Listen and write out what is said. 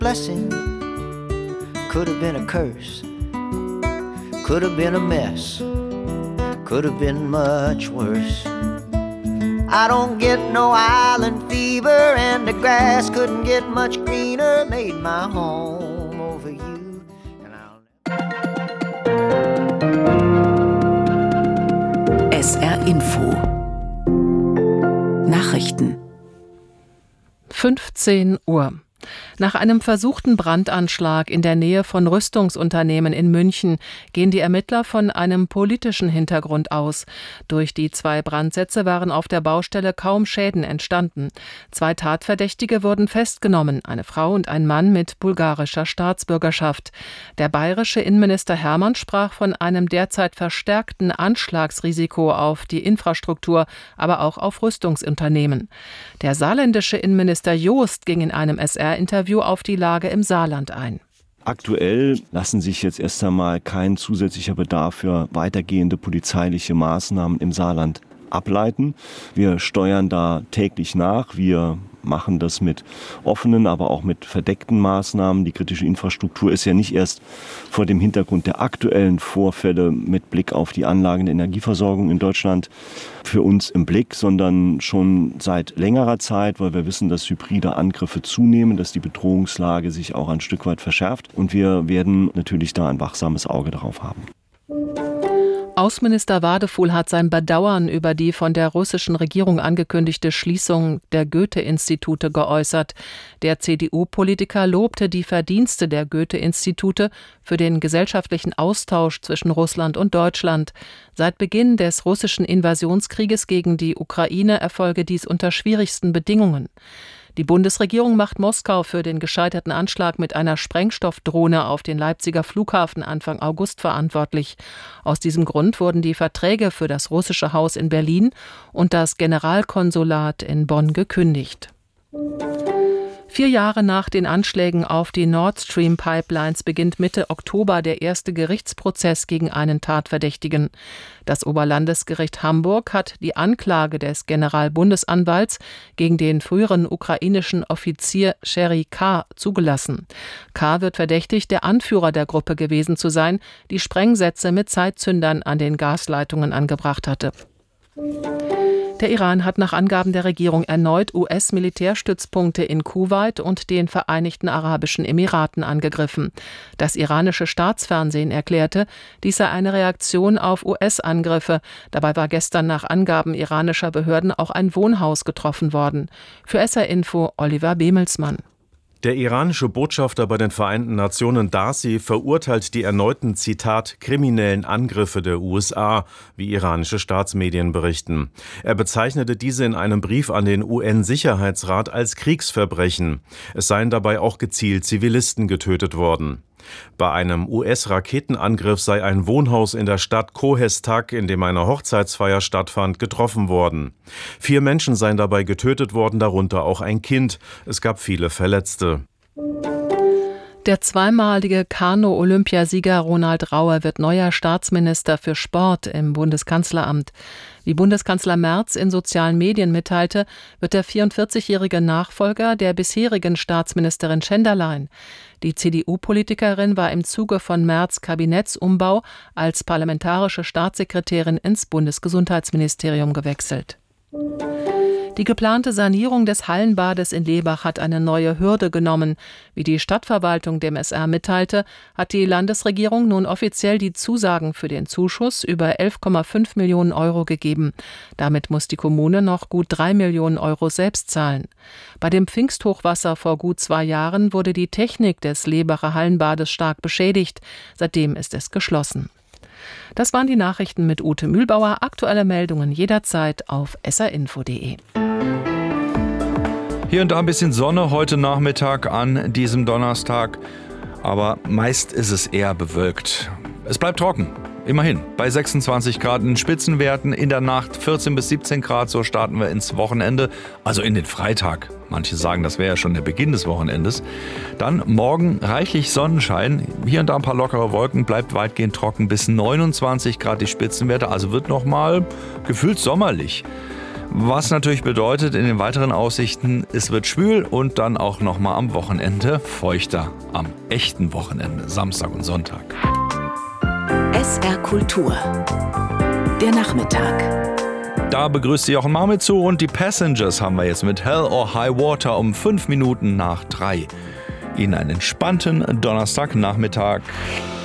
blessing, could have been a curse, could have been a mess, could have been much worse. I don't get no island fever, and the grass couldn't get much greener. Made my home over you, and SR Info Nachrichten 15 Uhr. Nach einem versuchten Brandanschlag in der Nähe von Rüstungsunternehmen in München gehen die Ermittler von einem politischen Hintergrund aus. Durch die 2 Brandsätze waren auf der Baustelle kaum Schäden entstanden. 2 Tatverdächtige wurden festgenommen, eine Frau und ein Mann mit bulgarischer Staatsbürgerschaft. Der bayerische Innenminister Hermann sprach von einem derzeit verstärkten Anschlagsrisiko auf die Infrastruktur, aber auch auf Rüstungsunternehmen. Der saarländische Innenminister Joost ging in einem SR-Interview auf die Lage im Saarland ein. Aktuell lassen sich jetzt erst einmal kein zusätzlicher Bedarf für weitergehende polizeiliche Maßnahmen im Saarland ableiten. Wir steuern da täglich nach. Wir machen das mit offenen, aber auch mit verdeckten Maßnahmen. Die kritische Infrastruktur ist ja nicht erst vor dem Hintergrund der aktuellen Vorfälle mit Blick auf die Anlagen der Energieversorgung in Deutschland für uns im Blick, sondern schon seit längerer Zeit, weil wir wissen, dass hybride Angriffe zunehmen, dass die Bedrohungslage sich auch ein Stück weit verschärft. Und wir werden natürlich da ein wachsames Auge darauf haben. Außenminister Wadefuhl hat sein Bedauern über die von der russischen Regierung angekündigte Schließung der Goethe-Institute geäußert. Der CDU-Politiker lobte die Verdienste der Goethe-Institute für den gesellschaftlichen Austausch zwischen Russland und Deutschland. Seit Beginn des russischen Invasionskrieges gegen die Ukraine erfolge dies unter schwierigsten Bedingungen. Die Bundesregierung macht Moskau für den gescheiterten Anschlag mit einer Sprengstoffdrohne auf den Leipziger Flughafen Anfang August verantwortlich. Aus diesem Grund wurden die Verträge für das russische Haus in Berlin und das Generalkonsulat in Bonn gekündigt. 4 Jahre nach den Anschlägen auf die Nord Stream Pipelines beginnt Mitte Oktober der erste Gerichtsprozess gegen einen Tatverdächtigen. Das Oberlandesgericht Hamburg hat die Anklage des Generalbundesanwalts gegen den früheren ukrainischen Offizier Sherry K. zugelassen. K. wird verdächtigt, der Anführer der Gruppe gewesen zu sein, die Sprengsätze mit Zeitzündern an den Gasleitungen angebracht hatte. Der Iran hat nach Angaben der Regierung erneut US-Militärstützpunkte in Kuwait und den Vereinigten Arabischen Emiraten angegriffen. Das iranische Staatsfernsehen erklärte, dies sei eine Reaktion auf US-Angriffe. Dabei war gestern nach Angaben iranischer Behörden auch ein Wohnhaus getroffen worden. Für SR Info Oliver Bemelsmann. Der iranische Botschafter bei den Vereinten Nationen Darcy verurteilt die erneuten, Zitat, kriminellen Angriffe der USA, wie iranische Staatsmedien berichten. Er bezeichnete diese in einem Brief an den UN-Sicherheitsrat als Kriegsverbrechen. Es seien dabei auch gezielt Zivilisten getötet worden. Bei einem US-Raketenangriff sei ein Wohnhaus in der Stadt Kohestak, in dem eine Hochzeitsfeier stattfand, getroffen worden. 4 Menschen seien dabei getötet worden, darunter auch ein Kind. Es gab viele Verletzte. Der zweimalige Kanu-Olympiasieger Ronald Rauer wird neuer Staatsminister für Sport im Bundeskanzleramt. Wie Bundeskanzler Merz in sozialen Medien mitteilte, wird der 44-jährige Nachfolger der bisherigen Staatsministerin Schenderlein. Die CDU-Politikerin war im Zuge von Merz' Kabinettsumbau als parlamentarische Staatssekretärin ins Bundesgesundheitsministerium gewechselt. Die geplante Sanierung des Hallenbades in Lebach hat eine neue Hürde genommen. Wie die Stadtverwaltung dem SR mitteilte, hat die Landesregierung nun offiziell die Zusagen für den Zuschuss über 11,5 Millionen Euro gegeben. Damit muss die Kommune noch gut 3 Millionen Euro selbst zahlen. Bei dem Pfingsthochwasser vor gut 2 Jahren wurde die Technik des Lebacher Hallenbades stark beschädigt. Seitdem ist es geschlossen. Das waren die Nachrichten mit Ute Mühlbauer. Aktuelle Meldungen jederzeit auf srinfo.de. Hier und da ein bisschen Sonne heute Nachmittag an diesem Donnerstag, aber meist ist es eher bewölkt. Es bleibt trocken, immerhin bei 26 Grad in Spitzenwerten, in der Nacht 14 bis 17 Grad, so starten wir ins Wochenende, also in den Freitag. Manche sagen, das wäre ja schon der Beginn des Wochenendes. Dann morgen reichlich Sonnenschein, hier und da ein paar lockere Wolken, bleibt weitgehend trocken bis 29 Grad die Spitzenwerte, also wird nochmal gefühlt sommerlich. Was natürlich bedeutet, in den weiteren Aussichten, es wird schwül und dann auch nochmal am Wochenende feuchter. Am echten Wochenende, Samstag und Sonntag. SR Kultur. Der Nachmittag. Da begrüßt Sie Jochen Marmit zu und die Passengers haben wir jetzt mit Hell or High Water um 5 Minuten nach 3. Ihnen einen entspannten Donnerstagnachmittag.